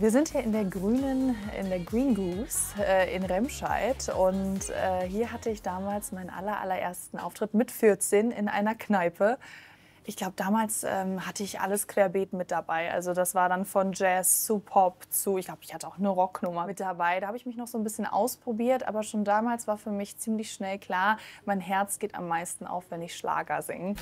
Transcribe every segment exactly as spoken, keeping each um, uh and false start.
Wir sind hier in der Grünen, in der Green Goose äh, in Remscheid und äh, hier hatte ich damals meinen aller, allerersten Auftritt mit vierzehn in einer Kneipe. Ich glaube, damals ähm, hatte ich alles querbeet mit dabei. Also das war dann von Jazz zu Pop zu, ich glaube, ich hatte auch eine Rocknummer mit dabei. Da habe ich mich noch so ein bisschen ausprobiert, aber schon damals war für mich ziemlich schnell klar, mein Herz geht am meisten auf, wenn ich Schlager singe.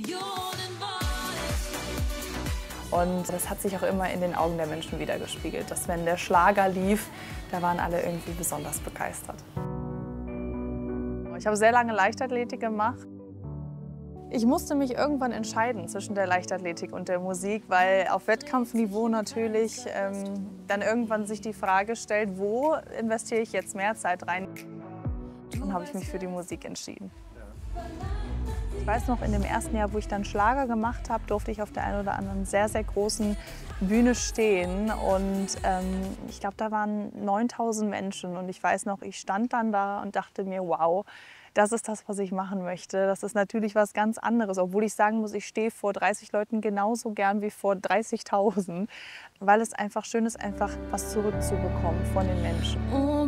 Und das hat sich auch immer in den Augen der Menschen widergespiegelt, dass wenn der Schlager lief, da waren alle irgendwie besonders begeistert. Ich habe sehr lange Leichtathletik gemacht. Ich musste mich irgendwann entscheiden zwischen der Leichtathletik und der Musik, weil auf Wettkampfniveau natürlich ähm, dann irgendwann sich die Frage stellt, wo investiere ich jetzt mehr Zeit rein? Dann habe ich mich für die Musik entschieden. Ich weiß noch, in dem ersten Jahr, wo ich dann Schlager gemacht habe, durfte ich auf der einen oder anderen sehr, sehr großen Bühne stehen. Und ähm, ich glaube, da waren neuntausend Menschen. Und ich weiß noch, ich stand dann da und dachte mir, wow, das ist das, was ich machen möchte. Das ist natürlich was ganz anderes. Obwohl ich sagen muss, ich stehe vor dreißig Leuten genauso gern wie vor dreißigtausend. Weil es einfach schön ist, einfach was zurückzubekommen von den Menschen.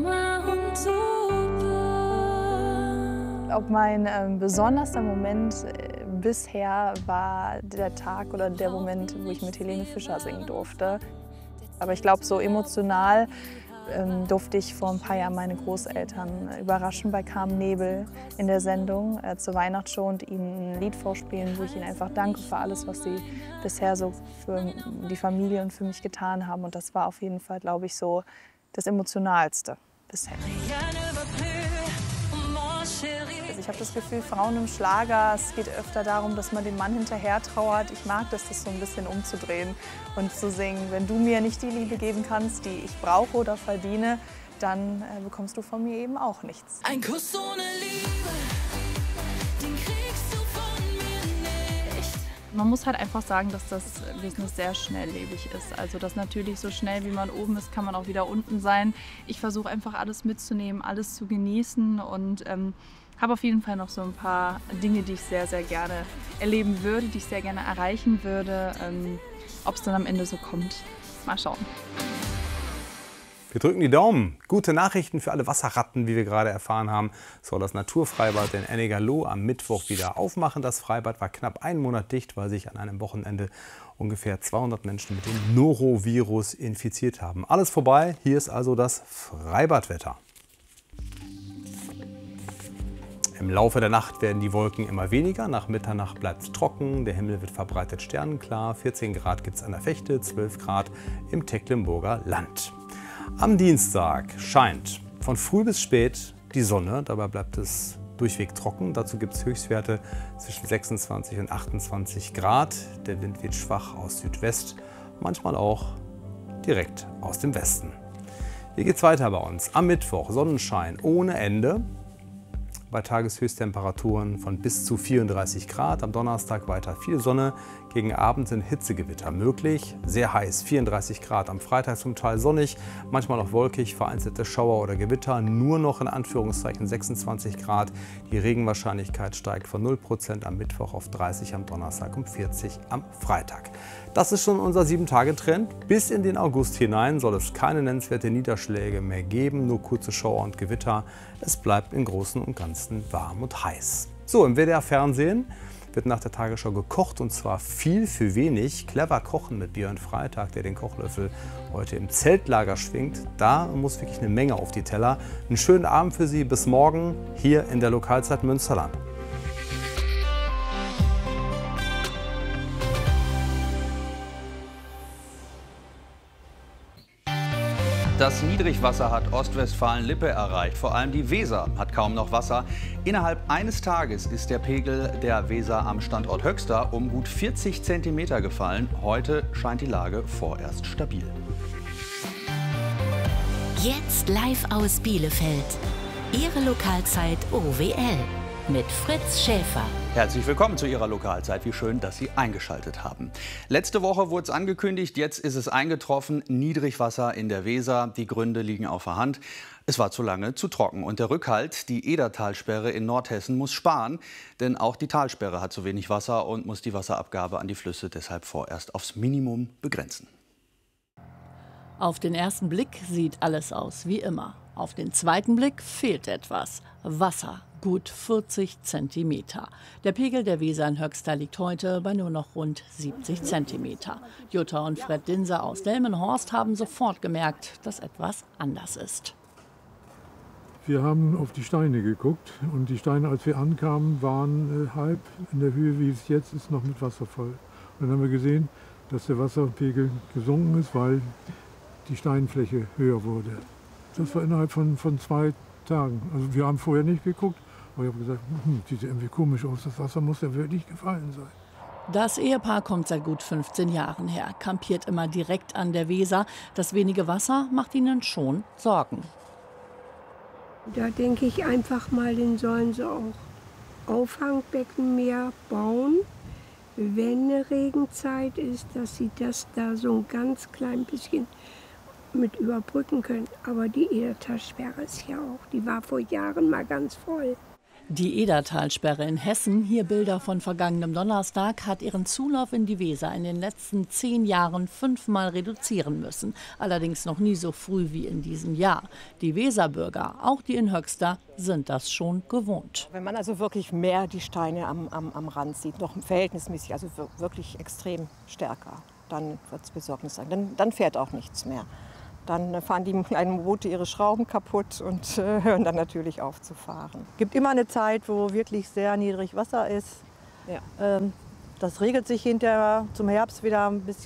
Ob mein ähm, besonderster Moment äh, bisher war der Tag oder der Moment, wo ich mit Helene Fischer singen durfte. Aber ich glaube, so emotional ähm, durfte ich vor ein paar Jahren meine Großeltern überraschen bei Carmen Nebel in der Sendung äh, zur Weihnachtsshow und ihnen ein Lied vorspielen, wo ich ihnen einfach danke für alles, was sie bisher so für die Familie und für mich getan haben. Und das war auf jeden Fall, glaube ich, so das Emotionalste bisher. Also ich habe das Gefühl, Frauen im Schlager, es geht öfter darum, dass man dem Mann hinterher trauert. Ich mag das, das so ein bisschen umzudrehen und zu singen, wenn du mir nicht die Liebe geben kannst, die ich brauche oder verdiene, dann äh, bekommst du von mir eben auch nichts. Ein Kuss ohne Liebe, den kriegst du von mir nicht. Man muss halt einfach sagen, dass das Business sehr schnelllebig ist. Also dass natürlich so schnell wie man oben ist, kann man auch wieder unten sein. Ich versuche einfach alles mitzunehmen, alles zu genießen und ähm, habe auf jeden Fall noch so ein paar Dinge, die ich sehr, sehr gerne erleben würde, die ich sehr gerne erreichen würde. Ähm, ob es dann am Ende so kommt, mal schauen. Wir drücken die Daumen. Gute Nachrichten für alle Wasserratten, wie wir gerade erfahren haben. Soll das Naturfreibad in Ennigerloh am Mittwoch wieder aufmachen. Das Freibad war knapp einen Monat dicht, weil sich an einem Wochenende ungefähr zweihundert Menschen mit dem Norovirus infiziert haben. Alles vorbei. Hier ist also das Freibadwetter. Im Laufe der Nacht werden die Wolken immer weniger. Nach Mitternacht bleibt es trocken. Der Himmel wird verbreitet sternenklar. vierzehn Grad gibt es an der Vechte, zwölf Grad im Tecklenburger Land. Am Dienstag scheint von früh bis spät die Sonne. Dabei bleibt es durchweg trocken. Dazu gibt es Höchstwerte zwischen sechsundzwanzig und achtundzwanzig Grad. Der Wind wird schwach aus Südwest, manchmal auch direkt aus dem Westen. Hier geht es weiter bei uns. Am Mittwoch Sonnenschein ohne Ende. Bei Tageshöchsttemperaturen von bis zu vierunddreißig Grad. Am Donnerstag weiter viel Sonne. Gegen Abend sind Hitzegewitter möglich. Sehr heiß, vierunddreißig Grad. Am Freitag zum Teil sonnig, manchmal auch wolkig, vereinzelte Schauer oder Gewitter. Nur noch in Anführungszeichen sechsundzwanzig Grad. Die Regenwahrscheinlichkeit steigt von null Prozent am Mittwoch auf dreißig am Donnerstag und vierzig am Freitag. Das ist schon unser sieben Tage Trend. Bis in den August hinein soll es keine nennenswerten Niederschläge mehr geben, nur kurze Schauer und Gewitter. Es bleibt im Großen und Ganzen warm und heiß. So, im W D R-Fernsehen wird nach der Tagesschau gekocht und zwar viel für wenig. Clever kochen mit Björn Freitag, der den Kochlöffel heute im Zeltlager schwingt. Da muss wirklich eine Menge auf die Teller. Einen schönen Abend für Sie. Bis morgen hier in der Lokalzeit Münsterland. Das Niedrigwasser hat Ostwestfalen-Lippe erreicht. Vor allem die Weser hat kaum noch Wasser. Innerhalb eines Tages ist der Pegel der Weser am Standort Höxter um gut vierzig Zentimeter gefallen. Heute scheint die Lage vorerst stabil. Jetzt live aus Bielefeld. Ihre Lokalzeit O W L mit Fritz Schäfer. Herzlich willkommen zu Ihrer Lokalzeit. Wie schön, dass Sie eingeschaltet haben. Letzte Woche wurde es angekündigt, jetzt ist es eingetroffen. Niedrigwasser in der Weser. Die Gründe liegen auf der Hand. Es war zu lange zu trocken. Und der Rückhalt, die Edertalsperre in Nordhessen, muss sparen. Denn auch die Talsperre hat zu wenig Wasser und muss die Wasserabgabe an die Flüsse deshalb vorerst aufs Minimum begrenzen. Auf den ersten Blick sieht alles aus wie immer. Auf den zweiten Blick fehlt etwas. Wasser, gut vierzig Zentimeter. Der Pegel der Weser in Höxter liegt heute bei nur noch rund siebzig Zentimeter. Jutta und Fred Dinser aus Delmenhorst haben sofort gemerkt, dass etwas anders ist. Wir haben auf die Steine geguckt und die Steine, als wir ankamen, waren äh, halb in der Höhe, wie es jetzt ist, noch mit Wasser voll. Und dann haben wir gesehen, dass der Wasserpegel gesunken ist, weil die Steinfläche höher wurde. Das war innerhalb von, von zwei Tagen. Also wir haben vorher nicht geguckt, aber ich habe gesagt, hm, sieht ja irgendwie komisch aus, das Wasser muss ja wirklich gefallen sein. Das Ehepaar kommt seit gut fünfzehn Jahren her, kampiert immer direkt an der Weser. Das wenige Wasser macht ihnen schon Sorgen. Da denke ich einfach mal, den sollen sie auch Auffangbecken mehr bauen, wenn eine Regenzeit ist, dass sie das da so ein ganz klein bisschen mit überbrücken können. Aber die Edertalsperre ist ja auch, die war vor Jahren mal ganz voll. Die Edertalsperre in Hessen, hier Bilder von vergangenem Donnerstag, hat ihren Zulauf in die Weser in den letzten zehn Jahren fünfmal reduzieren müssen. Allerdings noch nie so früh wie in diesem Jahr. Die Weserbürger, auch die in Höxter, sind das schon gewohnt. Wenn man also wirklich mehr die Steine am, am, am Rand sieht, noch verhältnismäßig, also wirklich extrem stärker, dann wird es besorgniserregend. Dann, dann fährt auch nichts mehr. Dann fahren die kleinen Boote ihre Schrauben kaputt und äh, hören dann natürlich auf zu fahren. Es gibt immer eine Zeit, wo wirklich sehr niedrig Wasser ist. Ja. Ähm, das regelt sich hinterher zum Herbst wieder ein bisschen.